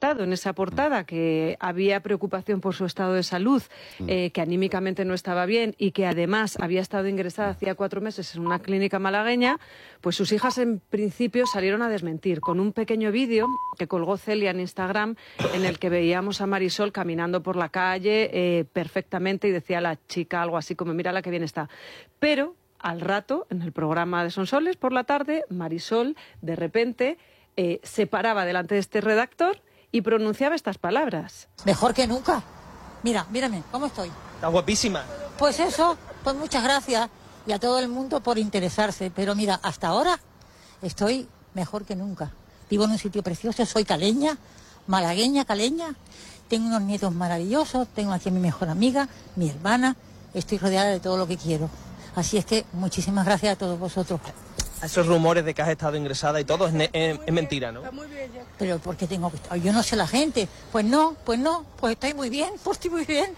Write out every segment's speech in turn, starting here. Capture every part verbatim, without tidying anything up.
resaltado en esa portada que había preocupación por su estado de salud, eh, que anímicamente no estaba bien y que además había estado ingresada hacía cuatro meses en una clínica malagueña, pues sus hijas en principio salieron a desmentir con un pequeño vídeo que colgó Celia en Instagram en el que veíamos a Marisol caminando por la calle eh, perfectamente y decía a la chica algo así como mira la que bien está. Pero al rato, en el programa de Sonsoles, por la tarde, Marisol, de repente, eh, se paraba delante de este redactor y pronunciaba estas palabras. Mejor que nunca. Mira, mírame, ¿cómo estoy? Está guapísima. Pues eso, pues muchas gracias. Y a todo el mundo por interesarse. Pero mira, hasta ahora estoy mejor que nunca. Vivo en un sitio precioso, soy caleña, malagueña, caleña. Tengo unos nietos maravillosos, tengo aquí a mi mejor amiga, mi hermana. Estoy rodeada de todo lo que quiero. Así es que muchísimas gracias a todos vosotros. Esos rumores de que has estado ingresada y todo es, es, es mentira, ¿no? Pero ¿por qué tengo que estar? Yo no sé la gente. Pues no, pues no, pues estoy muy bien, pues estoy muy bien.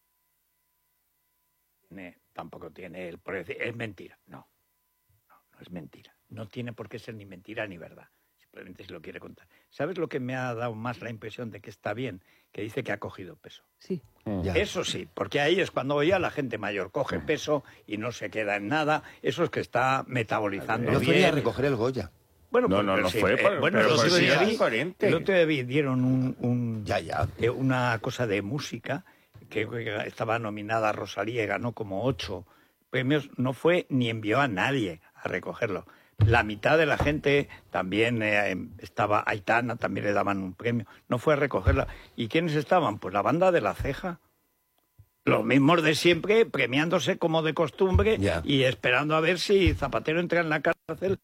Tampoco tiene el... Es mentira, no. No, no es mentira. No tiene por qué ser ni mentira ni verdad. Simplemente se lo quiere contar. ¿Sabes lo que me ha dado más la impresión de que está bien? Que dice que ha cogido peso. Sí. Ya. Eso sí, porque ahí es cuando ya la gente mayor coge peso y no se queda en nada. Eso es que está metabolizando no bien. Fue a recoger el Goya. Bueno, no, pues, no, no sí, fue. eh, Por, bueno, pero el otro pues día sí, vi, coherente. el otro día vi, dieron un, un, ya, ya. Eh, una cosa de música que, que estaba nominada a Rosalía y ganó como ocho premios. No fue ni envió a nadie a recogerlo. La mitad de la gente también eh, estaba, Aitana también le daban un premio, no fue a recogerla. ¿Y quiénes estaban? Pues la banda de La Ceja. Los mismos de siempre, premiándose como de costumbre yeah. y esperando a ver si Zapatero entra en la cárcel.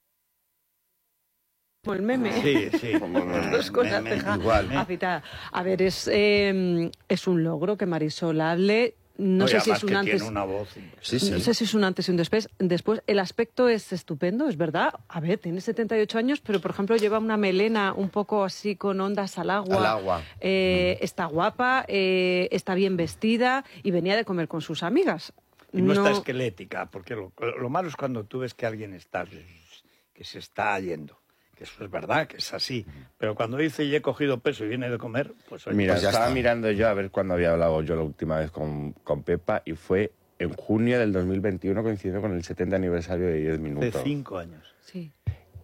Como el meme. Sí, sí. Todos con la ceja agitada. A ver, es, eh, es un logro que Marisol hable. No, no sé si es un antes. Una voz. Sí, sí. No sé si es un antes y un después. Después, el aspecto es estupendo, es verdad. A ver, tiene setenta y ocho años, pero por ejemplo lleva una melena un poco así con ondas al agua. Al agua. Eh, mm. Está guapa, eh, está bien vestida y venía de comer con sus amigas. Y no, no... está esquelética, porque lo, lo malo es cuando tú ves que alguien está, que se está yendo. Eso es verdad, que es así. Pero cuando dice y he cogido peso y viene de comer, pues... Oye, Mira, pues ya estaba está. mirando yo a ver cuándo había hablado yo la última vez con, con Pepa y fue en junio del dos mil veintiuno, coincidió con el setenta aniversario de diez minutos. De cinco años. Sí.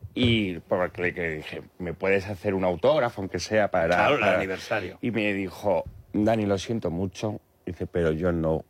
Y porque le dije, ¿me puedes hacer un autógrafo, aunque sea para... Claro, el para... aniversario. Y me dijo, Dani, lo siento mucho. Dice, pero yo no...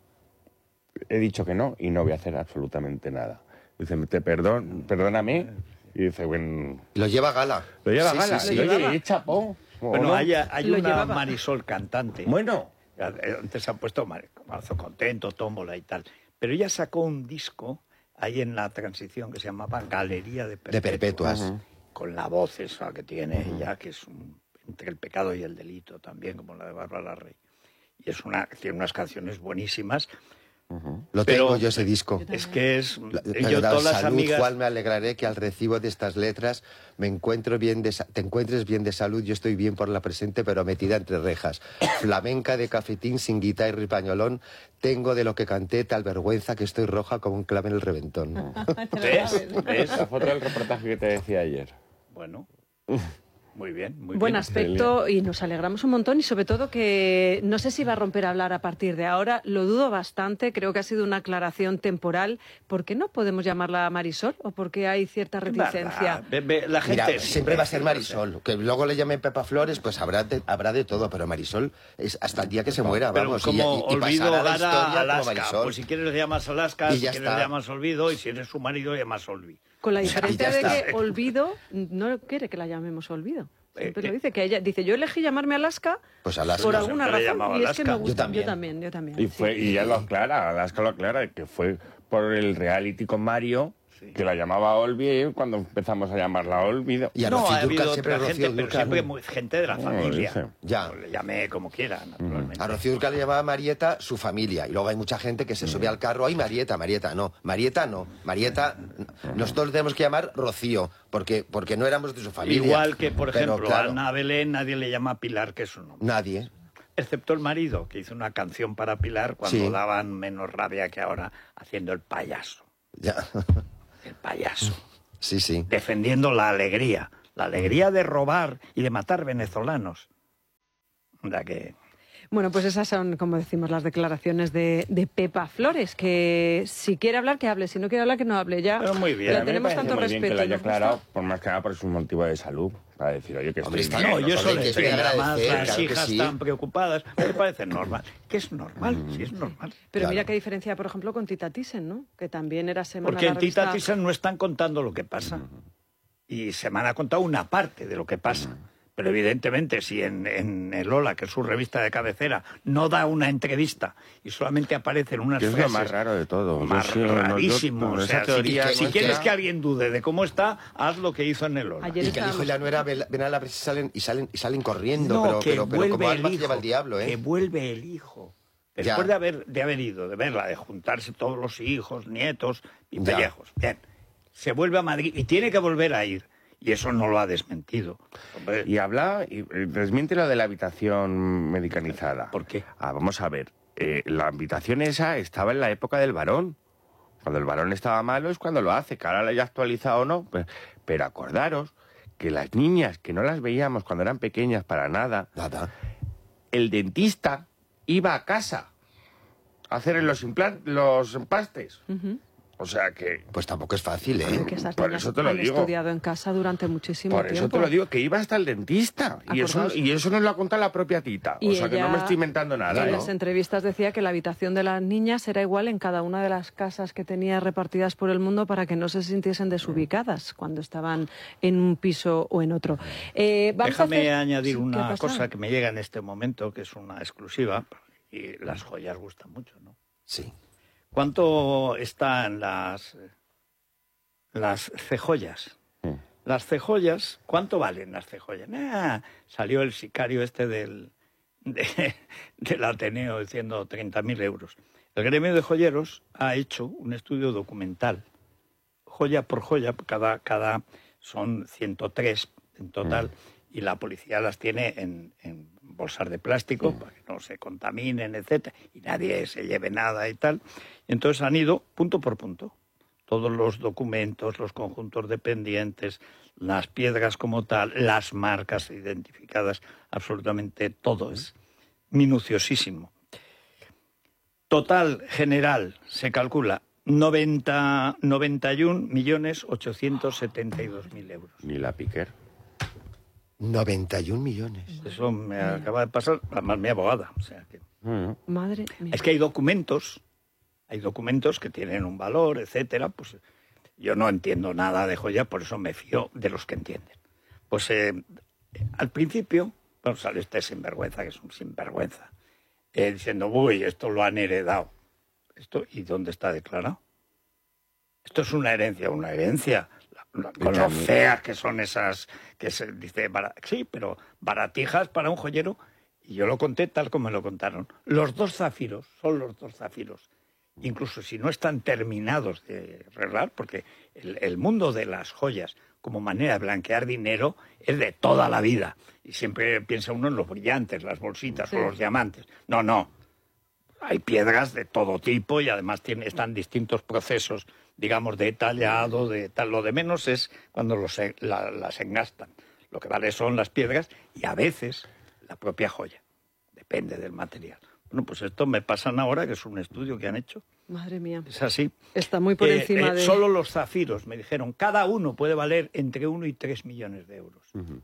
He dicho que no y no voy a hacer absolutamente nada. Dice, te perdón, perdóname... Y dice, bueno... Lo lleva a gala. Lo lleva a sí, gala. Sí, sí, y oye, y chapó. Bueno, ¿no? hay, hay lo una llevaba. Marisol cantante. Bueno. Antes se ha puesto Marzo Contento, Tómbola y tal. Pero ella sacó un disco ahí en la transición que se llamaba Galería de Perpetuas. De Perpetuas. Uh-huh. Con la voz esa que tiene uh-huh. ella, que es un, entre el pecado y el delito también, como la de Bárbara Rey. Y es una, tiene unas canciones buenísimas. Uh-huh. Lo tengo pero yo ese disco. Es que es... La, yo la, todas las salud, amigas... Juan, me alegraré que al recibo de estas letras me encuentro bien de, te encuentres bien de salud. Yo estoy bien por la presente, pero metida entre rejas. Flamenca de cafetín, sin guitarra y pañolón. Tengo de lo que canté tal vergüenza que estoy roja como un clave en el reventón. ¿Ves? ¿Ves? La foto del reportaje que te decía ayer. Bueno... Muy bien, muy Buen bien. aspecto y nos alegramos un montón y sobre todo que no sé si va a romper a hablar a partir de ahora, lo dudo bastante, creo que ha sido una aclaración temporal. ¿Por qué no podemos llamarla Marisol o por qué hay cierta reticencia? Ve, ve, la gente Mira, siempre va a ser Marisol, que luego le llamen Pepa Flores, pues habrá de, habrá de todo, pero Marisol es hasta el día que se muera, pero vamos. Como y, y, y olvido pasará la Gara historia Alaska, como Marisol. pues si quieres le llamas Alaska, y si ya quieres está. le llamas Olvido y si eres su marido le llamas Olvi. Con la diferencia de está. que Olvido no quiere que la llamemos Olvido. Siempre Eh, lo dice, que ella dice, yo elegí llamarme Alaska, pues Alaska. por alguna Siempre le razón, llamaba y es que me Alaska. gusta. Yo también. Yo también, yo también. Y, fue, sí. y ya lo aclara, Alaska lo aclara, que fue por el reality con Mario, sí. que la llamaba Olvi cuando empezamos a llamarla Olvido. Y a no, Rocío ha habido Dúrcal siempre otra Rocío gente, pero Dúrcal. siempre muy, gente de la No, familia. dice. Ya. O le llame como quiera, naturalmente. A Rocío Dúrcal le llamaba Marieta su familia. Y luego hay mucha gente que se sube al carro. ¡Ay, Marieta, Marieta! No, Marieta no. Marieta, nosotros le tenemos que llamar Rocío, porque, porque no éramos de su familia. Igual que, por Pero, ejemplo, claro, a Ana Belén nadie le llama Pilar, que es su nombre. nadie. Excepto el marido, que hizo una canción para Pilar cuando Sí. daban menos rabia que ahora, haciendo el payaso. Ya. El payaso. Sí, sí. Defendiendo la alegría. La alegría de robar y de matar venezolanos. La que... Bueno, pues esas son, como decimos, las declaraciones de, de Pepa Flores, que si quiere hablar, que hable, si no quiere hablar, que no hable. Ya Pero muy bien. le A mí me tenemos parece tanto muy bien respeto. que lo haya nos gusta. aclarado, por más que nada por un motivo de salud, para decir, oye, que Hombre, estoy está- bien. No, yo Hombre, eso que le es de entiendo. Además, agradecer, las claro que hijas sí. están preocupadas. Me parece normal. Que es normal, sí es normal. Pero Claro. mira qué diferencia, por ejemplo, con Tita Thyssen, ¿no? Que también era semana Porque la en Tita revista- Thyssen no están contando lo que pasa. Y se me han contado una parte de lo que pasa. Pero evidentemente, si en, en el Hola, que es su revista de cabecera, no da una entrevista y solamente aparecen unas Que es lo frases... más raro de todo. Yo Más sí, no, yo- rarísimo. no, O sea, esa teoría si, si nuestra- quieres que alguien dude de cómo está, haz lo que hizo en el Hola. Ayer Y que el estábamos- hijo y la nuera ven ven a la prensa y salen, y salen, y salen corriendo, No, pero, que pero, pero vuelve como el alma se hijo, lleva el diablo, ¿eh? que vuelve el hijo. Ya. Después de haber, de haber ido, de verla, de juntarse todos los hijos, nietos y Ya. pellejos. Bien, se vuelve a Madrid y tiene que volver a ir. Y eso no lo ha desmentido. Hombre, Y habla, y eh, desmiente lo de la habitación medicanizada. ¿Por qué? Ah, vamos a ver, eh, la habitación esa estaba en la época del varón. Cuando el varón estaba malo es cuando lo hace, que ahora lo haya actualizado o no. Pero, pero acordaros que las niñas, que no las veíamos cuando eran pequeñas para nada, Nada. el dentista iba a casa a hacer los, implan- los empastes. Ujú. O sea que... Pues tampoco es fácil, ¿eh? Que esas Por niñas eso te lo han digo. estudiado en casa durante muchísimo Por tiempo. eso te lo digo, que iba hasta el dentista. Y eso, Acordaos. y eso nos lo ha contado la propia tita. Y o sea que ella, no me estoy inventando nada. En ¿no? las entrevistas decía que la habitación de las niñas era igual en cada una de las casas que tenía repartidas por el mundo para que no se sintiesen desubicadas cuando estaban en un piso o en otro. Eh, vamos a Déjame hacer- añadir Sí, ¿qué una pasa? cosa que me llega en este momento, que es una exclusiva, y las joyas gustan mucho, ¿no? Sí. ¿Cuánto están las, las cejoyas? Mm. Las cejoyas, ¿cuánto valen las cejoyas? Ah, salió el sicario este del, de- del Ateneo diciendo treinta mil euros. El gremio de joyeros ha hecho un estudio documental, joya por joya, cada, cada son ciento tres en total, y la policía las tiene en, en bolsas de plástico para que no se contaminen, etcétera, y nadie se lleve nada y tal. Y entonces han ido punto por punto. Todos los documentos, los conjuntos de pendientes, las piedras como tal, las marcas identificadas, absolutamente todo es minuciosísimo. Total general se calcula noventa, noventa y un millones ochocientos setenta y dos mil euros. Ni la Piquer. noventa y un millones. Eso me acaba de pasar, además mi abogada. O sea que... Mm. Madre mía. Es que hay documentos, hay documentos que tienen un valor, etcétera. Pues yo no entiendo nada de joya, por eso me fío de los que entienden. Pues eh, al principio, bueno, sale este sinvergüenza, que es un sinvergüenza, eh, diciendo, uy, esto lo han heredado. Esto, ¿y dónde está declarado? Esto es una herencia, una herencia. La- la- con lo feas que son esas, que se dice, bara- sí, pero baratijas para un joyero. Y yo lo conté tal como me lo contaron. Los dos zafiros, son los dos zafiros. Incluso si no están terminados de arreglar, porque el, el mundo de las joyas como manera de blanquear dinero es de toda la vida. Y siempre piensa uno en los brillantes, las bolsitas Sí. o los diamantes. No, no. Hay piedras de todo tipo y además tiene, están distintos procesos, digamos, de tallado, de tal. Lo de menos es cuando los, e- la- las engastan. Lo que vale son las piedras y a veces la propia joya. Depende del material. Bueno, pues esto me pasan ahora, que es un estudio que han hecho. Madre mía. Es así. Está muy por Eh, encima eh, de... Solo los zafiros, me dijeron, cada uno puede valer entre uno y tres millones de euros.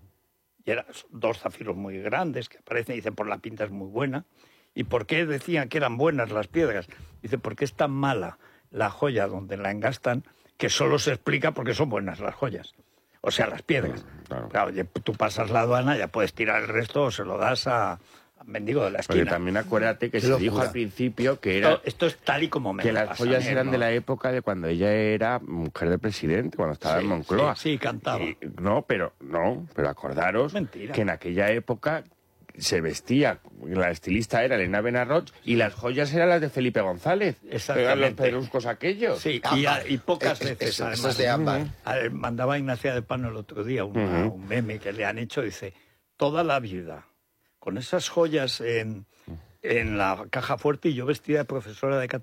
Y eran dos zafiros muy grandes que aparecen y dicen, por la pinta es muy buena. ¿Y por qué decían que eran buenas las piedras? Dice, porque es tan mala la joya donde la engastan que solo se explica porque son buenas las joyas. O sea, las piedras. Claro. Claro, oye, tú pasas la aduana, ya puedes tirar el resto o se lo das a, a mendigo de la Porque esquina. también acuérdate que Qué se locura. dijo al principio que era... Esto, esto es tal y como me que lo las pasan, joyas ¿eh? eran ¿no? de la época de cuando ella era mujer del presidente, cuando estaba Sí, en Moncloa. sí, sí, cantaba. Y- no, pero no, pero acordaros Mentira. que en aquella época se vestía, la estilista era Elena Benarroch y las joyas eran las de Felipe González. Exactamente. Eran los pedruscos aquellos. Sí, y, Ámbar. a- y pocas Es- es- veces, eso además. es de ámbar. A ver, mandaba Ignacia de Pano el otro día una- Ujú. un meme que le han hecho, dice, toda la vida, con esas joyas en, en la caja fuerte y yo vestida de profesora de catalán.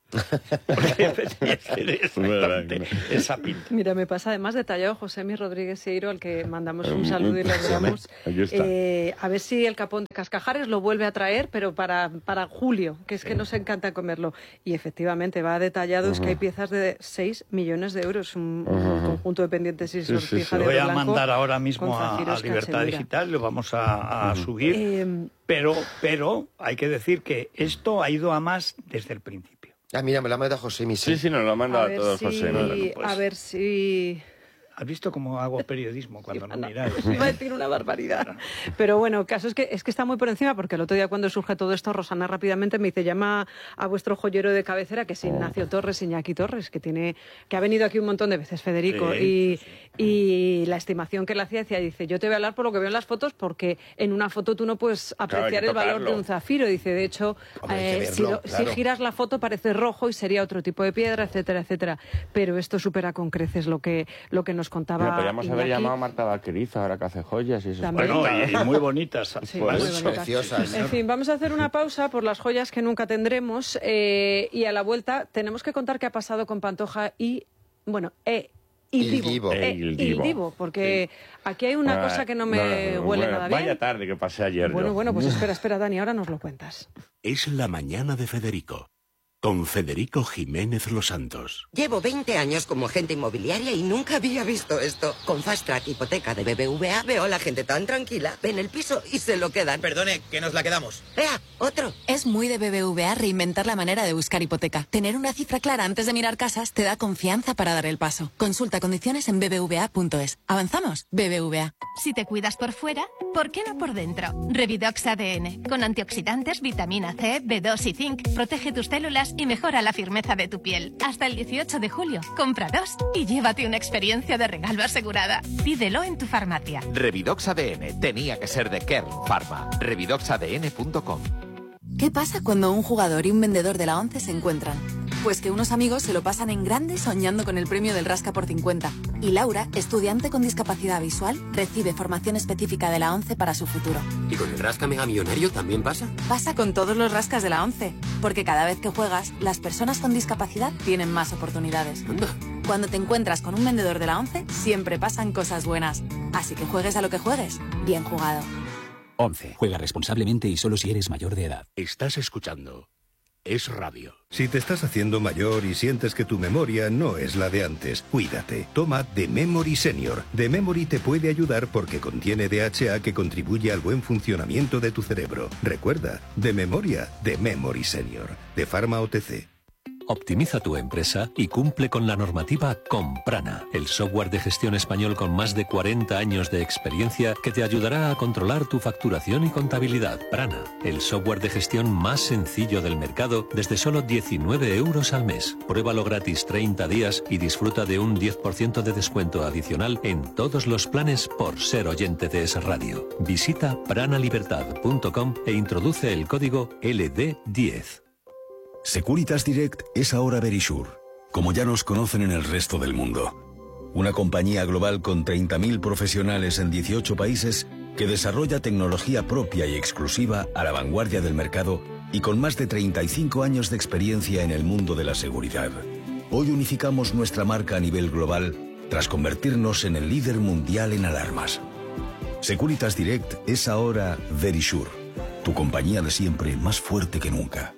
Exactamente, esa pinta. Mira, me pasa además detallado José Mi Rodríguez Seiro, al que mandamos un saludo y le damos. Eh, a ver si el capón de Cascajares lo vuelve a traer, pero para, para julio, que es que nos encanta comerlo. Y efectivamente va detallado, uh-huh. es que hay piezas de seis millones de euros, un, uh-huh. un conjunto de pendientes y sortija sí, sí, sí. de Lo voy a mandar ahora mismo a, a Libertad Digital, lo vamos a, a uh-huh. subir, eh, pero, pero hay que decir que esto ha ido a más desde el principio. Ah, mira, me la manda José Mi. Sí, sí, nos lo ha mandado a, a todos, si, José. Bueno, pues, a ver si... ¿Has visto cómo hago periodismo cuando sí, no, no miráis? Iba a decir una barbaridad. Pero bueno, el caso es que, es que está muy por encima, porque el otro día cuando surge todo esto, Rosana rápidamente me dice, llama a vuestro joyero de cabecera, que es Ignacio oh. Torres, Iñaki Torres, que tiene que ha venido aquí un montón de veces, Federico, sí, y, sí, sí. y la estimación que le hacía, decía, dice, yo te voy a hablar por lo que veo en las fotos, porque en una foto tú no puedes apreciar claro, el valor de un zafiro. Dice, de hecho, Hombre, eh, verlo, si, claro. si giras la foto parece rojo y sería otro tipo de piedra, etcétera, etcétera. Pero esto supera con creces lo que, lo que nos contaba. Mira, podríamos haber llamado a Marta Vaquerizo, ahora que hace joyas y eso. Bueno, y, y muy bonitas. Sí, pues. muy bonitas. Preciosas. En fin, vamos a hacer una pausa por las joyas que nunca tendremos eh, y a la vuelta tenemos que contar qué ha pasado con Pantoja y, bueno, eh, Il Divo. Divo. Eh, Il Il Divo. Divo, porque sí. aquí hay una ah, cosa que no me no, huele bueno, nada bien. Vaya tarde que pasé ayer. Bueno, yo. bueno, pues espera, espera, Dani, ahora nos lo cuentas. Es la mañana de Federico, con Federico Jiménez Los Santos. Llevo veinte años como agente inmobiliaria y nunca había visto esto. Con Fast Track Hipoteca de B B V A veo a la gente tan tranquila, ven el piso y se lo quedan. Perdone, que nos la quedamos. ¡Vea, otro! Es muy de B B V A reinventar la manera de buscar hipoteca. Tener una cifra clara antes de mirar casas te da confianza para dar el paso. Consulta condiciones en b b v a punto es. ¿Avanzamos? B B V A. Si te cuidas por fuera, ¿por qué no por dentro? Revidox A D N, con antioxidantes, vitamina C, B dos y zinc, protege tus células y mejora la firmeza de tu piel. Hasta el dieciocho de julio, compra dos y llévate una experiencia de regalo asegurada. Pídelo en tu farmacia. Revidox A D N tenía que ser de Kern Pharma. revidox a d n punto com. ¿Qué pasa cuando un jugador y un vendedor de la ONCE se encuentran? Pues que unos amigos se lo pasan en grande soñando con el premio del Rasca por cincuenta. Y Laura, estudiante con discapacidad visual, recibe formación específica de la ONCE para su futuro. ¿Y con el Rasca Mega Millonario también pasa? Pasa con todos los rascas de la ONCE, porque cada vez que juegas, las personas con discapacidad tienen más oportunidades. Anda. Cuando te encuentras con un vendedor de la ONCE, siempre pasan cosas buenas. Así que juegues a lo que juegues, bien jugado. ONCE. Juega responsablemente y solo si eres mayor de edad. Estás escuchando Es Radio. Si te estás haciendo mayor y sientes que tu memoria no es la de antes, cuídate. Toma The Memory Senior. The Memory te puede ayudar porque contiene D H A que contribuye al buen funcionamiento de tu cerebro. Recuerda, de memoria, The Memory Senior. De Pharma O T C. Optimiza tu empresa y cumple con la normativa con Prana, el software de gestión español con más de cuarenta años de experiencia que te ayudará a controlar tu facturación y contabilidad. Prana, el software de gestión más sencillo del mercado desde solo diecinueve euros al mes. Pruébalo gratis treinta días y disfruta de un diez por ciento de descuento adicional en todos los planes por ser oyente de Es Radio. Visita pranalibertad punto com e introduce el código L D diez. Securitas Direct es ahora Verisure, como ya nos conocen en el resto del mundo. Una compañía global con treinta mil profesionales en dieciocho países que desarrolla tecnología propia y exclusiva a la vanguardia del mercado y con más de treinta y cinco años de experiencia en el mundo de la seguridad. Hoy unificamos nuestra marca a nivel global tras convertirnos en el líder mundial en alarmas. Securitas Direct es ahora Verisure, tu compañía de siempre más fuerte que nunca.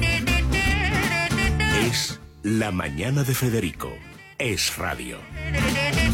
Es la mañana de Federico. Es Radio.